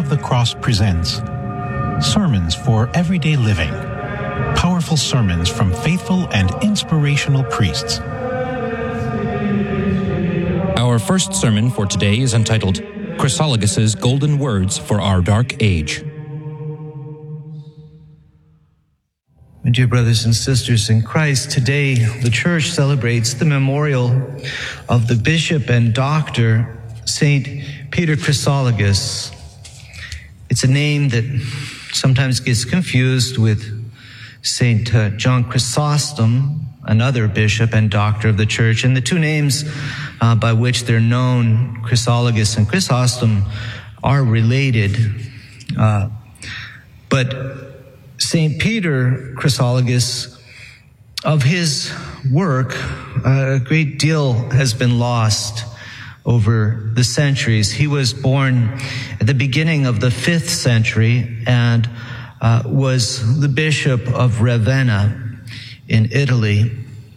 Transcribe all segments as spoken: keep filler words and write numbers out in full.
of the Cross presents Sermons for Everyday Living. Powerful sermons from faithful and inspirational priests. Our first sermon for today is entitled Chrysologus' Golden Words for Our Dark Age. My dear brothers and sisters in Christ, today the Church celebrates the memorial of the Bishop and Doctor, Saint Peter Chrysologus. It's a name that sometimes gets confused with Saint uh, John Chrysostom, another bishop and doctor of the Church, and the two names uh, by which they're known, Chrysologus and Chrysostom, are related. Uh, but Saint Peter Chrysologus, of his work, a great deal has been lost over the centuries. He was born at the beginning of the fifth century and uh, was the Bishop of Ravenna in Italy.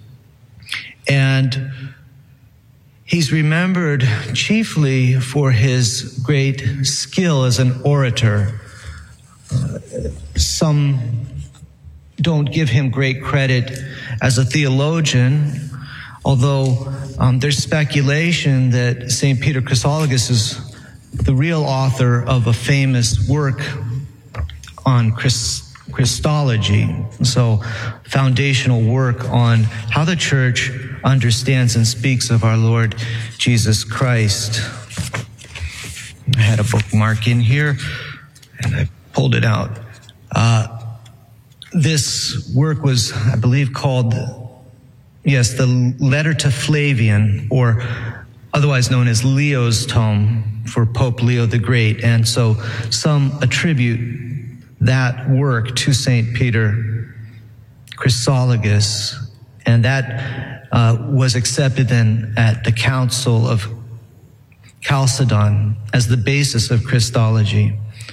And he's remembered chiefly for his great skill as an orator. Uh, some don't give him great credit as a theologian, although um, there's speculation that Saint Peter Chrysologus is the real author of a famous work on Christ- Christology, so foundational work on how the Church understands and speaks of our Lord Jesus Christ. I had a bookmark in here, and I pulled it out. Uh, this work was, I believe, called Yes, the letter to Flavian, or otherwise known as Leo's tome for Pope Leo the Great. And so some attribute that work to Saint Peter Chrysologus. And that uh, was accepted then at the Council of Chalcedon as the basis of Christology.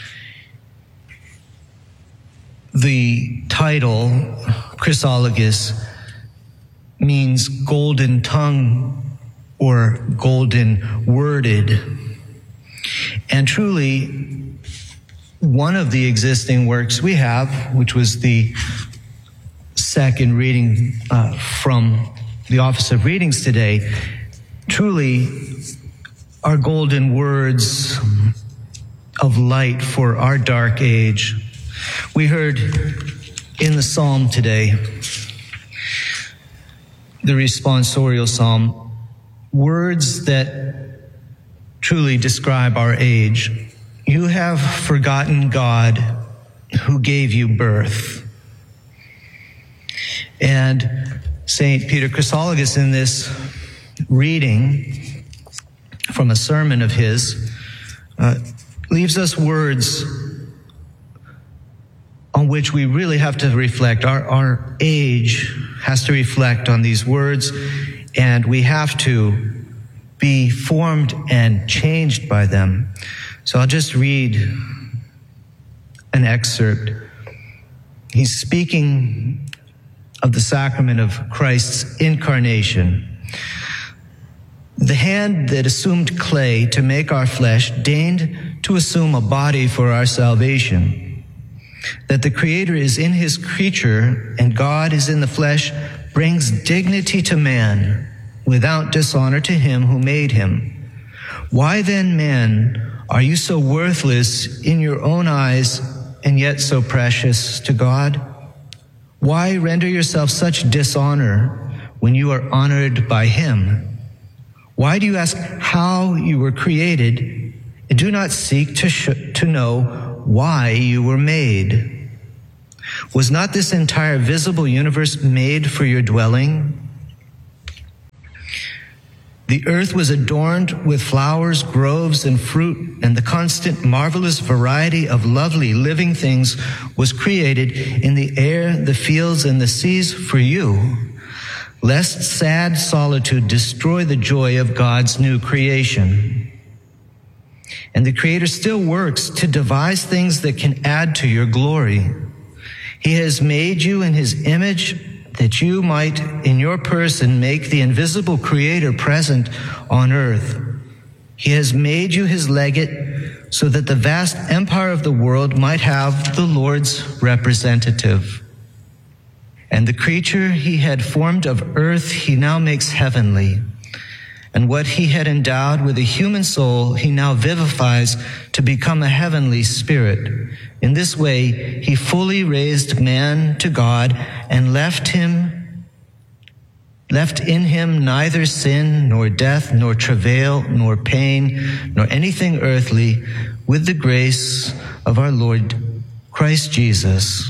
The title, Chrysologus, means golden tongue or golden worded. And truly, one of the existing works we have, which was the second reading uh, from the Office of Readings today, truly are golden words of light for our dark age. We heard in the psalm today, the responsorial psalm, words that truly describe our age. You have forgotten God who gave you birth. And Saint Peter Chrysologus, in this reading from a sermon of his, uh, leaves us words on which we really have to reflect. Our, our age has to reflect on these words, and we have to be formed and changed by them. So I'll just read an excerpt. He's speaking of the sacrament of Christ's incarnation. The hand that assumed clay to make our flesh deigned to assume a body for our salvation. That the Creator is in his creature and God is in the flesh brings dignity to man without dishonor to him who made him. Why then, man, are you so worthless in your own eyes and yet so precious to God? Why render yourself such dishonor when you are honored by him? Why do you ask how you were created and do not seek to sh- to know why you were made? Was not this entire visible universe made for your dwelling? The earth was adorned with flowers, groves, and fruit, and the constant, marvelous variety of lovely living things was created in the air, the fields, and the seas for you, lest sad solitude destroy the joy of God's new creation. And the Creator still works to devise things that can add to your glory. He has made you in his image that you might, in your person, make the invisible Creator present on earth. He has made you his legate so that the vast empire of the world might have the Lord's representative. And the creature he had formed of earth, he now makes heavenly. And what he had endowed with a human soul, he now vivifies to become a heavenly spirit. In this way, he fully raised man to God and left him, left in him neither sin, nor death, nor travail, nor pain, nor anything earthly, with the grace of our Lord Christ Jesus.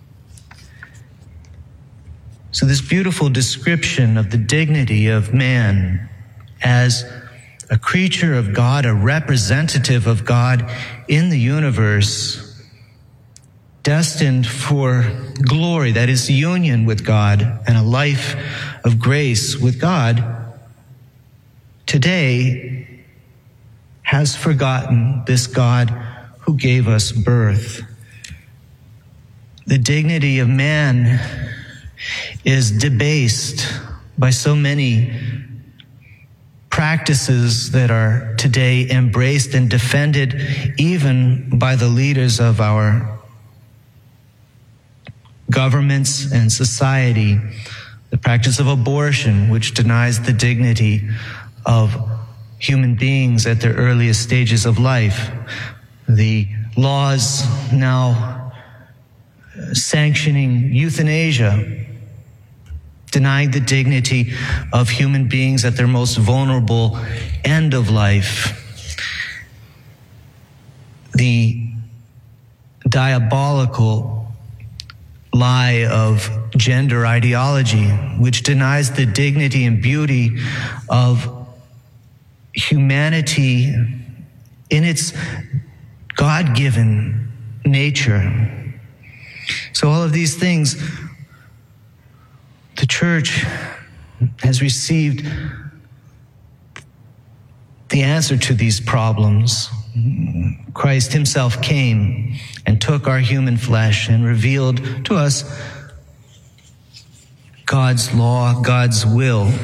So this beautiful description of the dignity of man as a creature of God, a representative of God in the universe, destined for glory, that is union with God and a life of grace with God, today has forgotten this God who gave us birth. The dignity of man is debased by so many practices that are today embraced and defended even by the leaders of our governments and society. The practice of abortion, which denies the dignity of human beings at their earliest stages of life. The laws now sanctioning euthanasia, denying the dignity of human beings at their most vulnerable end of life. The diabolical lie of gender ideology, which denies the dignity and beauty of humanity in its God-given nature. So all of these things, the church has received the answer to these problems. Christ himself came and took our human flesh and revealed to us God's law, God's will.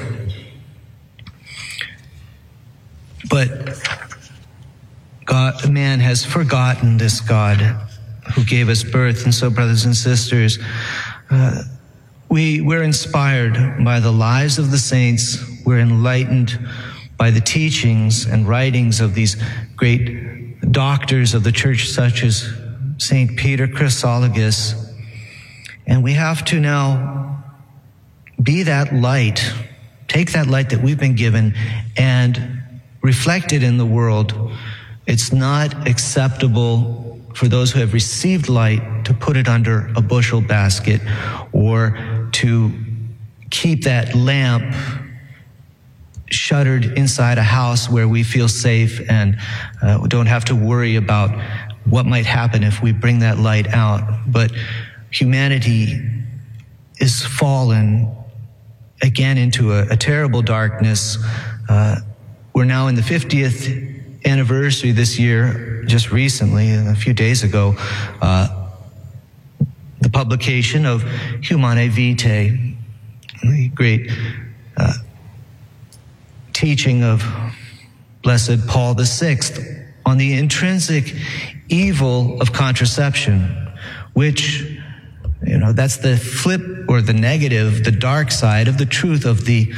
But God, man has forgotten this God who gave us birth. And so, brothers and sisters, uh, We, we're inspired by the lives of the saints. We're enlightened by the teachings and writings of these great doctors of the church, such as Saint Peter Chrysologus. And we have to now be that light, take that light that we've been given and reflect it in the world. It's not acceptable for those who have received light to put it under a bushel basket or to keep that lamp shuttered inside a house where we feel safe and uh, don't have to worry about what might happen if we bring that light out. But humanity is fallen again into a, a terrible darkness. Uh, we're now in the fiftieth anniversary this year, just recently, a few days ago, uh, the publication of Humanae Vitae, the great uh, teaching of Blessed Paul the Sixth on the intrinsic evil of contraception, which, you know, that's the flip or the negative, the dark side of the truth of the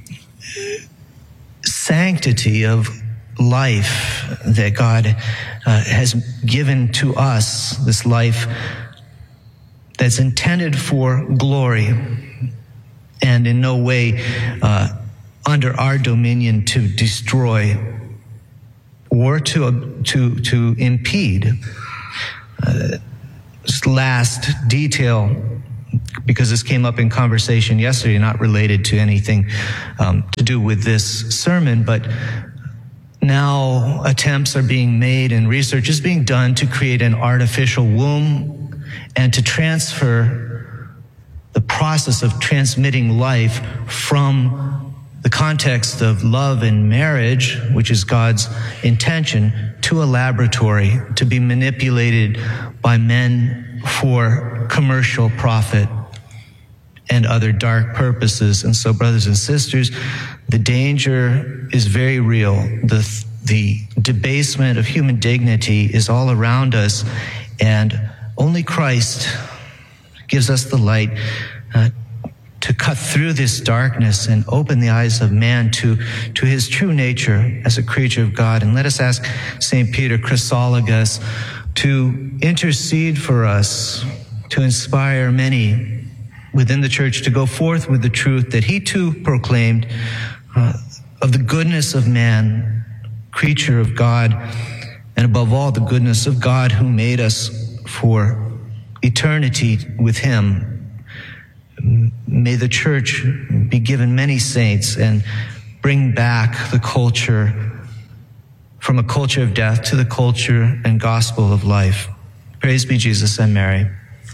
sanctity of life that God uh, has given to us, this life that's intended for glory and in no way uh, under our dominion to destroy or to uh, to to impede. Uh, just last detail, because this came up in conversation yesterday, not related to anything um, to do with this sermon, but now attempts are being made and research is being done to create an artificial womb and to transfer the process of transmitting life from the context of love and marriage, which is God's intention, to a laboratory to be manipulated by men for commercial profit and other dark purposes. And so, brothers and sisters, the danger is very real. The, the debasement of human dignity is all around us, and only Christ gives us the light uh, to cut through this darkness and open the eyes of man to, to his true nature as a creature of God. And let us ask Saint Peter Chrysologus to intercede for us, to inspire many within the church to go forth with the truth that he too proclaimed uh, of the goodness of man, creature of God, and above all, the goodness of God who made us for eternity with him. May the church be given many saints and bring back the culture from a culture of death to the culture and gospel of life. Praise be Jesus and Mary.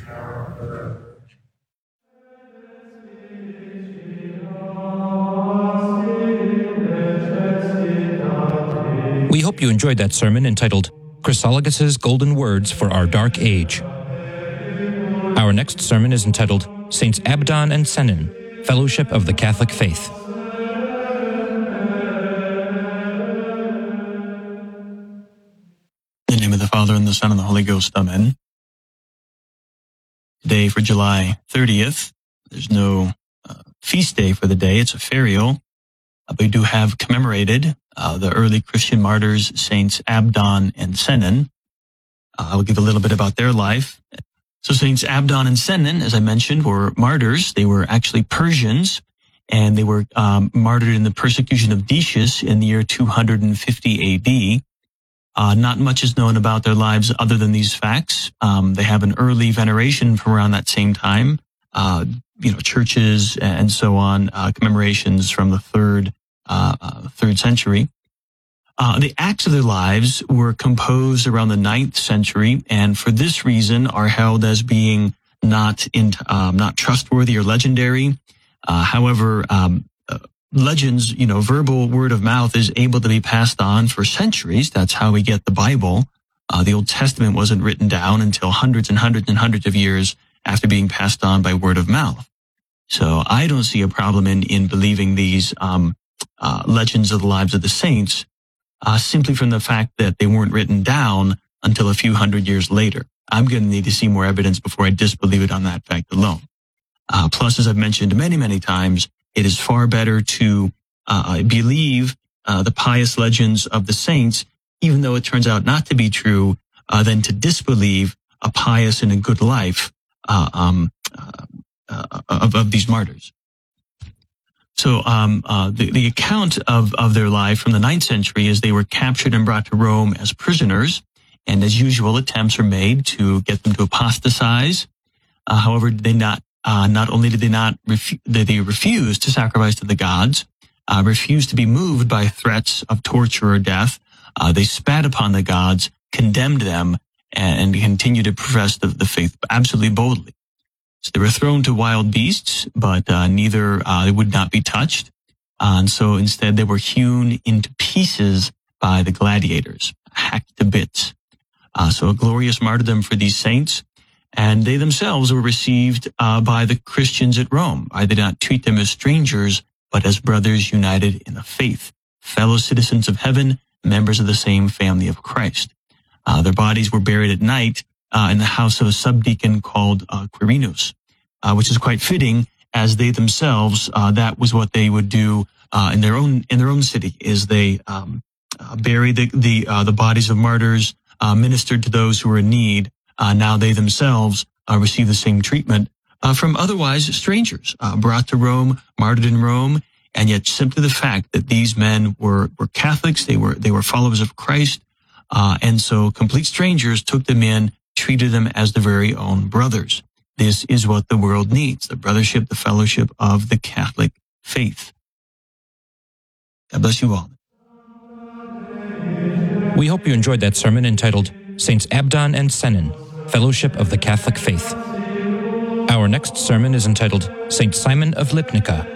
We hope you enjoyed that sermon entitled Chrysologus' Golden Words for Our Dark Age. Our next sermon is entitled Saints Abdon and Sennen, Fellowship of the Catholic Faith. In the name of the Father, and the Son, and the Holy Ghost, Amen. Today, for July thirtieth, there's no uh, feast day for the day. It's a ferial. Uh, but we do have commemorated uh, the early Christian martyrs, Saints Abdon and Sennen. Uh, I'll give a little bit about their life. So Saints Abdon and Sennen, as I mentioned, were martyrs. They were actually Persians, and they were um, martyred in the persecution of Decius in the year two hundred fifty A D. Uh, not much is known about their lives other than these facts. Um, they have an early veneration from around that same time. Uh, you know, churches and so on, uh, commemorations from the third, uh, uh third century. Uh, the acts of their lives were composed around the ninth century, and for this reason are held as being not in, um, not trustworthy or legendary. Uh, however, um, uh, legends, you know, verbal word of mouth is able to be passed on for centuries. That's how we get the Bible. Uh, the Old Testament wasn't written down until hundreds and hundreds and hundreds of years after being passed on by word of mouth. So I don't see a problem in, in believing these um, uh, legends of the lives of the saints, Uh, simply from the fact that they weren't written down until a few hundred years later. I'm going to need to see more evidence before I disbelieve it on that fact alone. Uh, plus, as I've mentioned many, many times, it is far better to uh, believe uh, the pious legends of the saints, even though it turns out not to be true, uh, than to disbelieve a pious and a good life uh, um, uh, uh, of, of these martyrs. So um, uh, the, the account of, of their life from the ninth century is they were captured and brought to Rome as prisoners, and as usual, attempts were made to get them to apostatize. Uh, however, they not uh, not only did they not refu- they, they refused to sacrifice to the gods, uh, refused to be moved by threats of torture or death. Uh, they spat upon the gods, condemned them, and, and continued to profess the, the faith absolutely boldly. So they were thrown to wild beasts, but uh, neither uh, they would not be touched. Uh, and so instead they were hewn into pieces by the gladiators, hacked to bits. Uh, so a glorious martyrdom for these saints. And they themselves were received uh, by the Christians at Rome. I did not treat them as strangers, but as brothers united in the faith, fellow citizens of heaven, members of the same family of Christ. Uh, their bodies were buried at night Uh, in the house of a subdeacon called uh, Quirinus, uh, which is quite fitting, as they themselves, uh, that was what they would do uh, in their own in their own city, is they um, uh, buried the the, uh, the bodies of martyrs, uh, ministered to those who were in need. Uh, now they themselves uh, receive the same treatment uh, from otherwise strangers, uh, brought to Rome, martyred in Rome, and yet simply the fact that these men were were Catholics, they were they were followers of Christ, uh, and so complete strangers took them in, treated them as their very own brothers. This is what the world needs, the brothership, the fellowship of the Catholic faith. God bless you all. We hope you enjoyed that sermon entitled Saints Abdon and Sennen, Fellowship of the Catholic Faith. Our next sermon is entitled Saint Simon of Lipnica.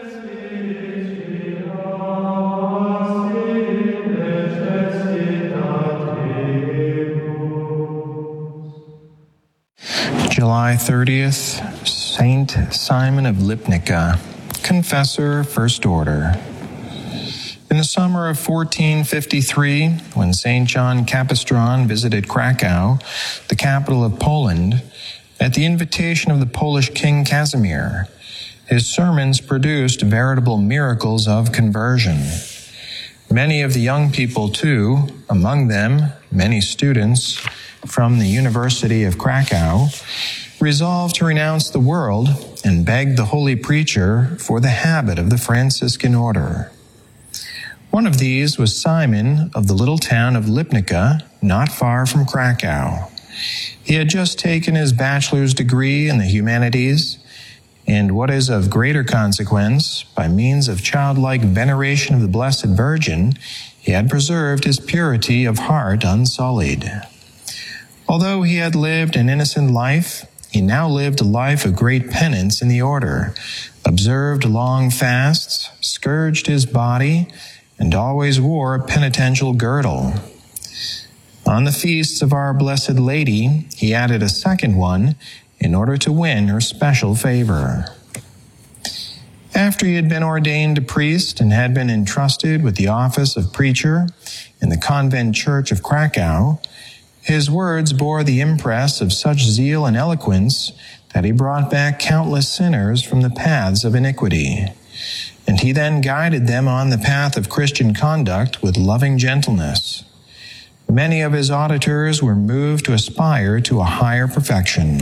July thirtieth, Saint Simon of Lipnica, Confessor, First Order. In the summer of fourteen fifty-three, when Saint John Capistran visited Krakow, the capital of Poland, at the invitation of the Polish King Casimir, his sermons produced veritable miracles of conversion. Many of the young people, too, among them many students from the University of Krakow, resolved to renounce the world and begged the holy preacher for the habit of the Franciscan order. One of these was Simon of the little town of Lipnica, not far from Krakow. He had just taken his bachelor's degree in the humanities, and what is of greater consequence, by means of childlike veneration of the Blessed Virgin, he had preserved his purity of heart unsullied. Although he had lived an innocent life, he now lived a life of great penance in the order, observed long fasts, scourged his body, and always wore a penitential girdle. On the feasts of Our Blessed Lady, he added a second one in order to win her special favor. After he had been ordained a priest and had been entrusted with the office of preacher in the convent church of Krakow, his words bore the impress of such zeal and eloquence that he brought back countless sinners from the paths of iniquity. And he then guided them on the path of Christian conduct with loving gentleness. Many of his auditors were moved to aspire to a higher perfection.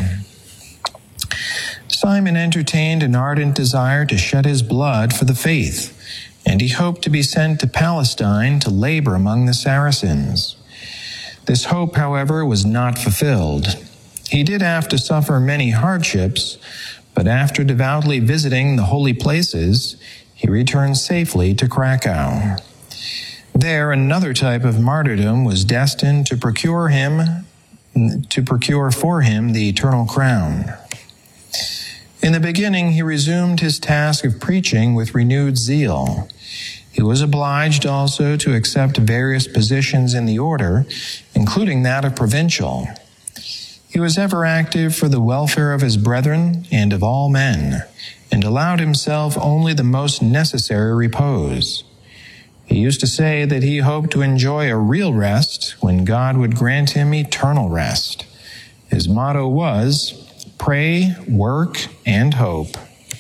Simon entertained an ardent desire to shed his blood for the faith, and he hoped to be sent to Palestine to labor among the Saracens. This hope, however, was not fulfilled. He did have to suffer many hardships, but after devoutly visiting the holy places, he returned safely to Krakow. There, another type of martyrdom was destined to procure him, to procure for him the eternal crown. In the beginning, he resumed his task of preaching with renewed zeal. He was obliged also to accept various positions in the order, including that of provincial. He was ever active for the welfare of his brethren and of all men, and allowed himself only the most necessary repose. He used to say that he hoped to enjoy a real rest when God would grant him eternal rest. His motto was, pray, work, and hope.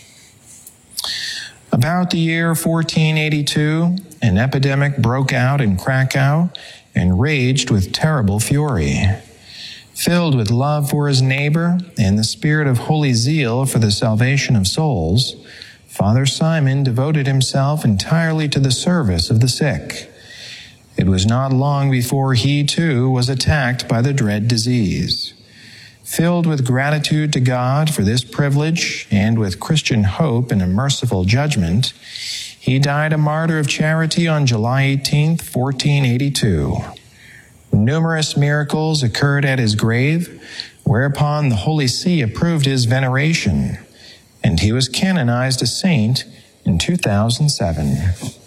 About the year fourteen eighty-two, an epidemic broke out in Krakow and raged with terrible fury. Filled with love for his neighbor and the spirit of holy zeal for the salvation of souls, Father Simon devoted himself entirely to the service of the sick. It was not long before he, too, was attacked by the dread disease. Filled with gratitude to God for this privilege and with Christian hope in a merciful judgment, he died a martyr of charity on July eighteenth, fourteen eighty-two. Numerous miracles occurred at his grave, whereupon the Holy See approved his veneration, and he was canonized a saint in two thousand seven.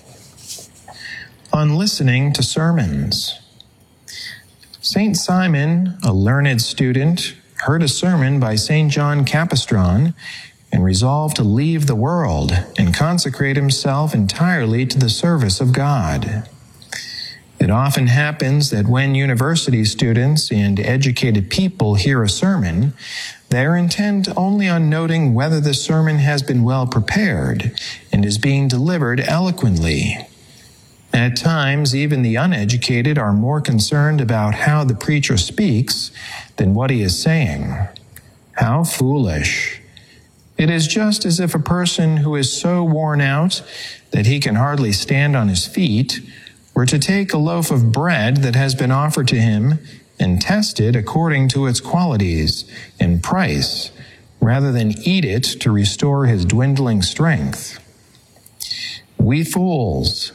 On listening to sermons. Saint Simon, a learned student, heard a sermon by Saint John Capistran and resolved to leave the world and consecrate himself entirely to the service of God. It often happens that when university students and educated people hear a sermon, they are intent only on noting whether the sermon has been well prepared and is being delivered eloquently. At times, even the uneducated are more concerned about how the preacher speaks than what he is saying. How foolish. It is just as if a person who is so worn out that he can hardly stand on his feet were to take a loaf of bread that has been offered to him and test it according to its qualities and price, rather than eat it to restore his dwindling strength. We fools,